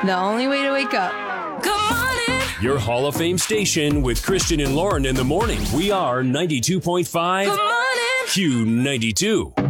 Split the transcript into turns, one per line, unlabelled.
The only way to wake up.
Good morning.
Your Hall of Fame station with Christian and Lauren in the morning. We are 92.5
Good morning.
Q92.